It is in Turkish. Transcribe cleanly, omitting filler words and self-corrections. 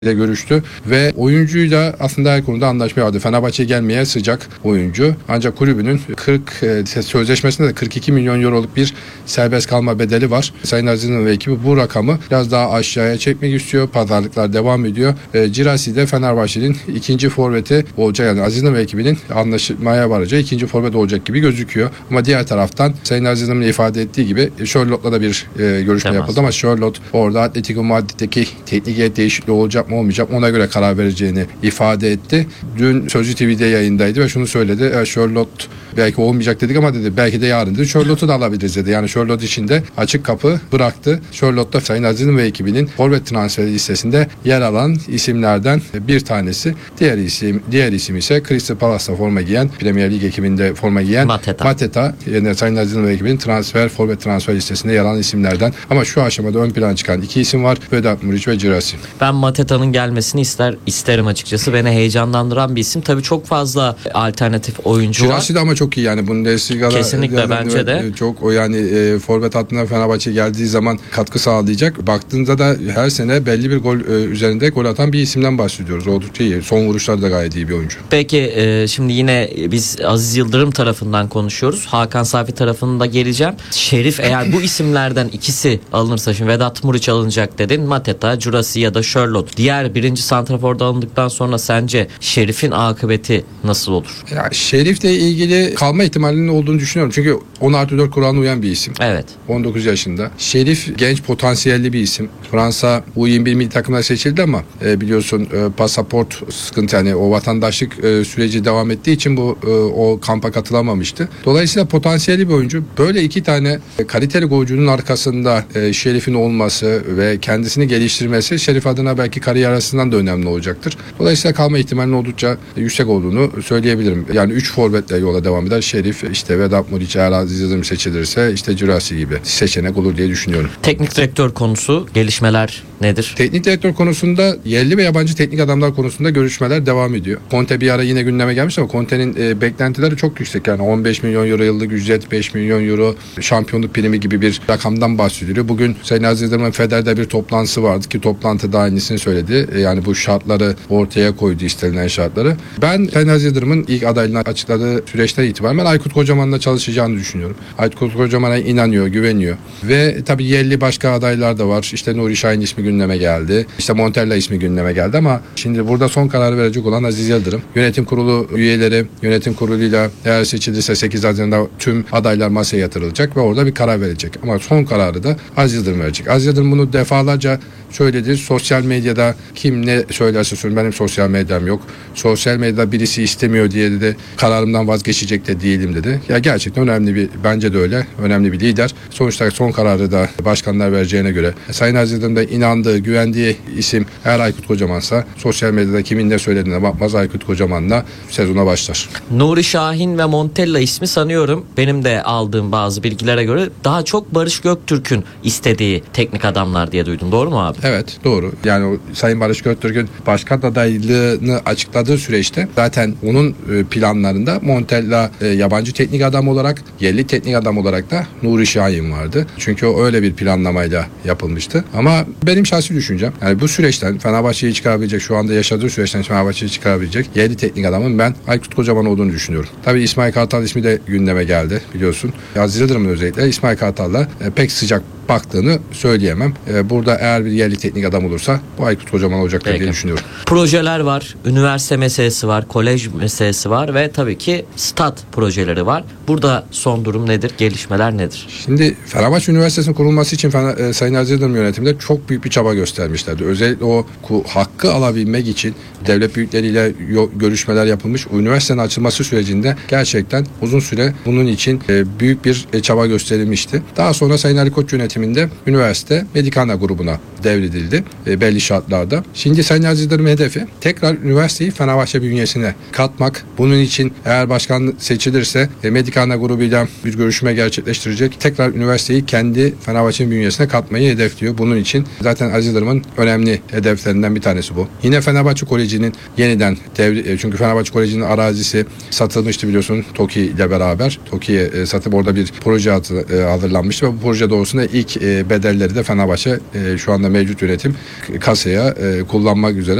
ile görüştü ve oyuncuyla aslında her konuda anlaşma vardı. Fenerbahçe'ye gelmeye sıcak oyuncu. Ancak kulübünün sözleşmesinde de 42 milyon euroluk bir serbest kalma bedeli var. Sayın Aziz'in ve ekibi bu rakamı biraz daha aşağıya çekmek istiyor. Pazarlıklar devam ediyor. Girassi de Fenerbahçe'nin ikinci forveti olacak. Yani Aziz'in ve ekibinin anlaşmaya varacağı ikinci forvet olacak gibi gözüküyor. Ama diğer taraftan Sayın Aziz'in ifade ettiği gibi Charlotte'la da bir görüşme yapıldı ama Charlotte orada Atletico Madrid'deki teknik heyet değişikliği olacak mı olmayacak mı ona göre karar vereceğini ifade etti. Dün Sözcü TV'de yayındaydı ve şunu söyledi. Charlotte belki olmayacak dedik ama dedi belki de yarın dedi. Charlotte'u da alabiliriz dedi. Yani Charlotte için de açık kapı bıraktı. Charlotte da Sayın Aziz'in ve ekibinin forvet transferi listesinde yer alan isimlerden bir tanesi. Diğer isim ise Crystal Palace'ta forma giyen, Premier Lig ekibinde forma giyen Mateta. Yani Sayın Aziz'in ve ekibinin forvet transfer listesinde yer alan isimlerden. Ama şu aşamada ön plana çıkan iki isim var. Vedat Muriç ve Girassi. Ben Mateta'nın gelmesini isterim açıkçası. Beni heyecanlandıran bir isim. Tabii çok fazla alternatif oyuncu var. Girassi de ama çok iyi yani. Bundesliga'da kesinlikle bence de. Çok o yani forvet hattına Fenerbahçe geldiği zaman katkı sağlayacak. Baktığınızda da her sene belli bir gol üzerinde gol atan bir isimden bahsediyoruz. Oldukça iyi. Son vuruşları da gayet iyi bir oyuncu. Peki şimdi yine biz Aziz Yıldırım tarafından konuşuyoruz. Hakan Safi tarafında geleceğim. Şerif eğer bu isimlerden ikisi alınırsa, şimdi Vedat Muriç alınacak dedin. Mateta, Girassi ya da Charlotte. Diğer birinci santraforda alındıktan sonra sence Şerif'in akıbeti nasıl olur? Ya Şerif'le ilgili kalma ihtimalinin olduğunu düşünüyorum. Çünkü 10+4 kuralına uyan bir isim. Evet. 19 yaşında. Şerif genç potansiyelli bir isim. Fransa U21 milli takımına seçildi ama biliyorsun pasaport sıkıntı yani o vatandaşlık süreci devam ettiği için o kampa katılamamıştı. Dolayısıyla potansiyelli bir oyuncu. Böyle iki tane kaliteli golcünün arkasında Şerif'in olması ve kendisini geliştirmesi Şerif adına belki kariyer arasından da önemli olacaktır. Dolayısıyla kalma ihtimalinin oldukça yüksek olduğunu söyleyebilirim. Yani 3 forvetle yola devam eder. Şerif, işte Vedat Muriç eğer Aziz Yıldırım seçilirse işte Girassi gibi seçenek olur diye düşünüyorum. Teknik direktör konusu, gelişmeler nedir? Teknik direktör konusunda yerli ve yabancı teknik adamlar konusunda görüşmeler devam ediyor. Conte bir ara yine gündeme gelmiş ama Conte'nin beklentileri çok yüksek. Yani 15 milyon euro yıllık ücret, 5 milyon euro şampiyonluk primi gibi bir rakamdan bahsediliyor. Bugün Sayın Aziz Yıldırım'ın Feder'de bir toplantısı vardı ki toplantıda aynısını söyledi. Yani bu şartları ortaya koydu, istenilen şartları. Ben Sayın Aziz Yıldırım'ın ilk adaylığını açıkladığı süreçten itibaren ben Aykut Kocaman'la çalışacağını düşünüyorum. Aykut Kocaman'a inanıyor, güveniyor. Ve tabii yerli başka adaylar da var. İşte Nuri Şahin ismi gündeme geldi. İşte Montella ismi gündeme geldi ama şimdi burada son kararı verecek olan Aziz Yıldırım. Yönetim kurulu üyeleri, yönetim kuruluyla eğer seçilirse 8 Haziran'da tüm adaylar masaya yatırılacak ve orada bir karar verecek. Ama son kararı da Aziz Yıldırım verecek. Aziz Yıldırım bunu defalarca söyledi. Sosyal medyada kim ne söylerse söylesin, benim sosyal medyam yok. Sosyal medyada birisi istemiyor diye dedi. Kararımdan vazgeçecek de değilim dedi. Ya gerçekten bence de öyle. Önemli bir lider. Sonuçta son kararı da başkanlar vereceğine göre Sayın Aziz Yıldırım da inandığı, güvendiği isim eğer Aykut Kocaman'sa sosyal medyada kimin ne söylediğine bakmaz, Aykut Kocaman'la sezona başlar. Nuri Şahin ve Montella ismi sanıyorum benim de aldığım bazı bilgilere göre daha çok Barış Göktürk'ün istediği teknik adamlar diye duydum. Doğru mu abi? Evet, doğru. Yani o Sayın Barış Göktürk'ün başkan adaylığını açıkladığı süreçte zaten onun planlarında Montella yabancı teknik adam olarak, yerli teknik adam olarak da Nuri Şahin vardı. Çünkü o öyle bir planlamayla yapılmıştı. Ama benim şahsi düşüncem yani bu süreçten Fenerbahçe'yi çıkarabilecek, şu anda yaşadığı süreçten Fenerbahçe'yi çıkarabilecek yerli teknik adamın ben Aykut Kocaman olduğunu düşünüyorum. Tabii İsmail Kartal ismi de gündeme geldi biliyorsun. Aziz Yıldırım'ın özellikle İsmail Kartal'la pek sıcak baktığını söyleyemem. Burada eğer bir yerli teknik adam olursa bu Aykut Kocaman olacaktır diye düşünüyorum. Projeler var, üniversite meselesi var, kolej meselesi var ve tabii ki stat projeleri var. Burada son durum nedir? Gelişmeler nedir? Şimdi Fenerbahçe Üniversitesi'nin kurulması için Sayın Aziz Yıldırım yönetiminde çok büyük bir çaba göstermişlerdi. Özellikle o hakkı alabilmek için devlet büyükleriyle görüşmeler yapılmış. O üniversitenin açılması sürecinde gerçekten uzun süre bunun için büyük bir çaba gösterilmişti. Daha sonra Sayın Ali Koç yönetiminde üniversite Medikana grubuna devredildi belli şartlarda. Şimdi Sayın Aziz Yıldırım'ın hedefi tekrar üniversiteyi Fenerbahçe bünyesine katmak. Bunun için eğer başkan seçilirse Medicana grubuyla bir görüşme gerçekleştirecek. Tekrar üniversiteyi kendi Fenerbahçe'nin bünyesine katmayı hedefliyor. Bunun için zaten Aziz Yıldırım'ın önemli hedeflerinden bir tanesi bu. Yine Fenerbahçe Koleji'nin yeniden çünkü Fenerbahçe Koleji'nin arazisi satılmıştı biliyorsun TOKİ ile beraber. TOKİ'ye satıp orada bir proje hazırlanmıştı ve bu proje doğrusunda ilk bedelleri de Fenerbahçe şu anda mevcut yönetim kasaya kullanmak üzere